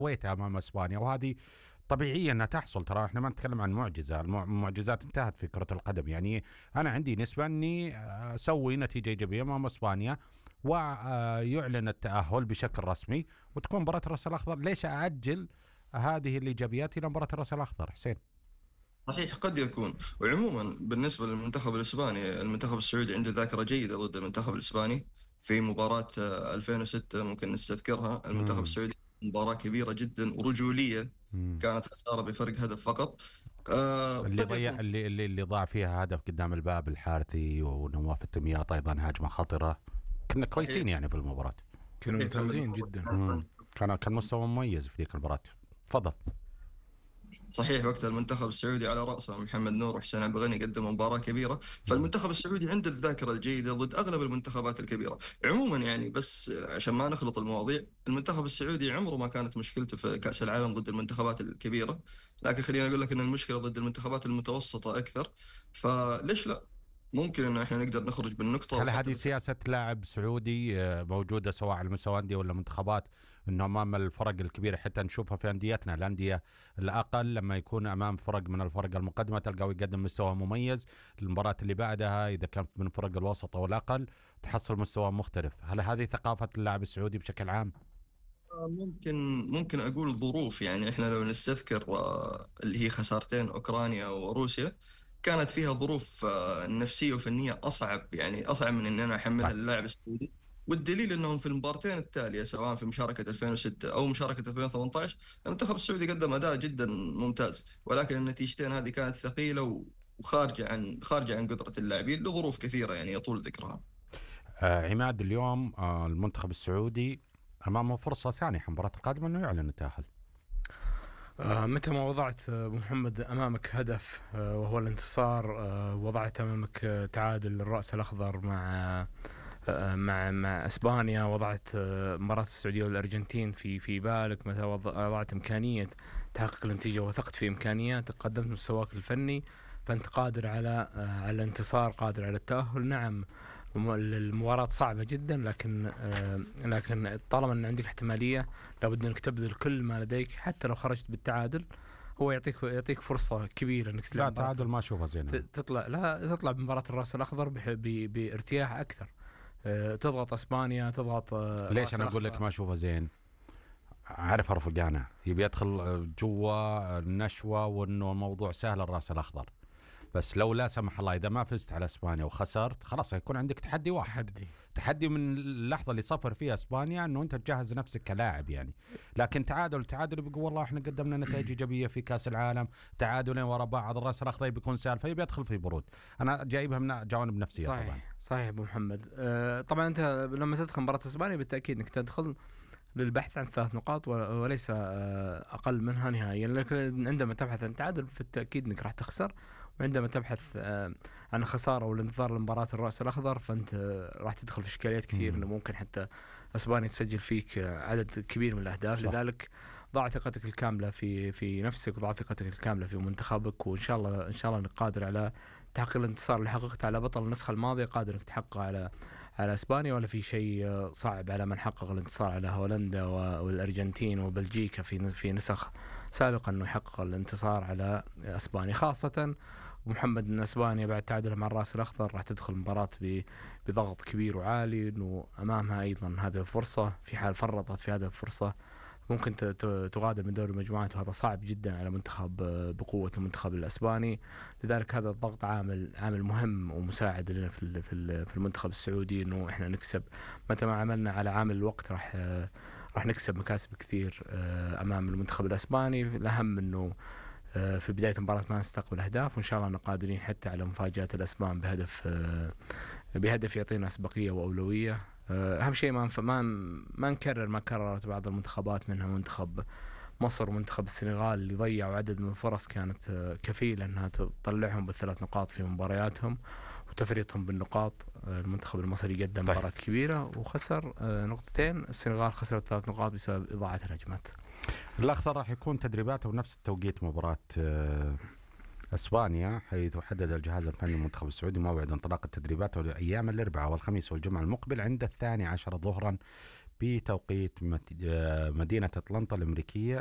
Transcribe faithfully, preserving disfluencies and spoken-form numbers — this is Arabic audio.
قويته امام اسبانيا، وهذه طبيعية انها تحصل. ترى احنا ما نتكلم عن معجزة، المعجزات انتهت في كرة القدم. يعني انا عندي نسبة اني اسوي نتيجة ايجابية امام اسبانيا ويعلن التأهل بشكل رسمي وتكون مباراة الراس الاخضر. ليش اجل هذه الايجابيات الى مباراة الراس الاخضر حسين؟ صحيح، قد يكون. وعموما بالنسبة للمنتخب الإسباني، المنتخب السعودي عنده ذاكرة جيدة ضد المنتخب الإسباني. في مباراة آه، ألفين وستة ممكن نستذكرها، المنتخب مم. السعودي مباراة كبيرة جدا ورجولية، مم. كانت خسارة بفرق هدف فقط. آه اللي قد ضيع يكون. اللي اللي اللي ضاع فيها هدف قدام الباب الحارثي، ونواف التمياط ايضا هجمة خطرة. كنا صحيح. كويسين يعني في المباراة. كانوا صحيح محمد. ممتازين جدا. مم. كان كان مستوى مميز في ذيك المباراة. تفضل. صحيح، وقتها المنتخب السعودي على رأسه محمد نور وحسين عبد الغني قدموا مباراة كبيرة. مم. فالمنتخب السعودي عنده الذاكرة الجيدة ضد أغلب المنتخبات الكبيرة. عموما يعني، بس عشان ما نخلط المواضيع، المنتخب السعودي عمره ما كانت مشكلته في كأس العالم ضد المنتخبات الكبيرة، لكن خليني أقول لك أن المشكلة ضد المنتخبات المتوسطة أكثر. فليش لا؟ ممكن أن احنا نقدر نخرج بالنقطة هل وحتى هذه بالت... سياسة لاعب سعودي آه، موجودة سواء على مستوى أندية ولا منتخبات، أنه أمام الفرق الكبيرة حتى نشوفها في أنديتنا، الأندية الأقل لما يكون أمام فرق من الفرق المقدمة تلقاه يقدم مستوى مميز، المباراة اللي بعدها إذا كان من فرق الوسط أو الأقل تحصل مستوى مختلف. هل هذه ثقافة اللاعب السعودي بشكل عام؟ ممكن ممكن أقول ظروف. يعني إحنا لو نستذكر آه، اللي هي خسارتين أوكرانيا وروسيا، كانت فيها ظروف آه، نفسية وفنية أصعب، يعني أصعب من إن أنا أحملها طيب. اللاعب السعودي. والدليل أنهم في المباراتين التالية، سواء في مشاركة ألفين وستة أو مشاركة ألفين وثمانية عشر، المنتخب السعودي قدم أداء جدا ممتاز، ولكن النتيجتين هذه كانت ثقيلة و- وخارجة عن خارجة عن قدرة اللاعبين لظروف كثيرة يعني يطول ذكرها. آه عماد، اليوم آه المنتخب السعودي أمامه فرصة ثانية في المباراة القادمة أنه يعلن التأهل. آه متى ما وضعت آه، أبو محمد أمامك هدف آه وهو الانتصار، آه وضعت أمامك آه تعادل الرأس الأخضر مع آه مع مع إسبانيا، وضعت آه مباراة السعودية والأرجنتين في في بالك، متى وض- وضعت إمكانية تحقق النتيجة وثقت في إمكانياتك، قدمت مستواك الفني، فأنت قادر على آه على الانتصار، قادر على التأهل. نعم، الم- المباراة صعبة جدا، لكن آه لكن طالما أن عندك احتمالية لابد أنك تبذل كل ما لديك، حتى لو خرجت بالتعادل هو يعطيك يعطيك فرصة كبيرة أنك لا، تلعب تعادل مباراة، ما أشوفها زين ت- أنا. تطلع لا تطلع بمباراة الرأس الأخضر بح- ب- بارتياح أكثر، آه، تضغط اسبانيا، تضغط آه، ليش الراس أنا أقول لك الاخضر. ما أشوفها زين؟ عارف رفقانا يبي يدخل جوا النشوة وانه الموضوع سهل الراس الاخضر، بس لو لا سمح الله اذا ما فزت على اسبانيا وخسرت خلاص هيكون عندك تحدي واحد. تحدي. تحدي من اللحظة اللي صفر فيها اسبانيا انه انت تجهز نفسك كلاعب يعني. لكن تعادل تعادل بيقول والله احنا قدمنا نتائج ايجابية في كاس العالم، تعادلين ورا بعض الراس الاخضر بيكون سهل فيبي يدخل في برود. انا جايبها من جوانب نفسية طبعا. صحيح صحيح ابو محمد. آه، طبعا انت لما تدخل مباراة اسبانيا بالتاكيد انك تدخل للبحث عن ثلاث نقاط و- وليس آه، اقل منها نهائيا، لكن عندما تبحث عن تعادل فالتاكيد انك راح تخسر، وعندما تبحث آه، عن خسارة والانتظار لمباراة الرأس الأخضر فأنت آه، راح تدخل في إشكاليات كثير، مم. إنه ممكن حتى أسبانيا تسجل فيك آه، عدد كبير من الأهداف. صح. لذلك ضع ثقتك الكاملة في في نفسك، وضع ثقتك الكاملة في منتخبك، وإن شاء الله إن شاء الله إنك قادر على تحقيق الانتصار اللي حققته على بطل النسخة الماضية، قادر إنك تحققه على على اسبانيا، ولا في شيء آه، صعب على من حقق الانتصار على هولندا و- والارجنتين وبلجيكا في في نسخ سابقة انه يحقق الانتصار على اسبانيا. خاصة ومحمد ان اسبانيا بعد تعادلها مع الراس الاخضر راح تدخل المباراة ب- بضغط كبير وعالي، انه امامها ايضا هذه الفرصة، في حال فرطت في هذه الفرصة ممكن ت- ت- تغادر من دوري المجموعات، وهذا صعب جدا على منتخب آه، بقوة المنتخب الاسباني. لذلك هذا الضغط عامل عامل مهم ومساعد لنا في ال- في ال- في المنتخب السعودي انه احنا نكسب. متى ما عملنا على عامل الوقت راح آه، راح نكسب مكاسب كثير آه، امام المنتخب الاسباني. الاهم انه آه، في بداية المباراة ما نستقبل أهداف، وإن شاء الله أننا قادرين حتى على مفاجأة الأسبان بهدف آه، بهدف يعطينا أسبقية وأولوية. آه، أهم شيء ما نف- ما ما نكرر ما كررت بعض المنتخبات، منها منتخب مصر ومنتخب السنغال اللي ضيعوا عدد من الفرص كانت آه، كفيلة أنها تطلعهم بالثلاث نقاط في مبارياتهم وتفريطهم بالنقاط. آه، المنتخب المصري قدم طيب. مباراة كبيرة وخسر آه، نقطتين، السنغال خسرت ثلاث نقاط بسبب إضاعة الهجمات. الأخضر راح يكون تدريباته بنفس التوقيت مباراة آه، اسبانيا، حيث حدد الجهاز الفني للمنتخب السعودي موعد انطلاق التدريبات لايام الاربعاء والخميس والجمعه المقبل عند الثاني عشر ظهرا بتوقيت مت- آه، مدينة أتلانتا الأمريكية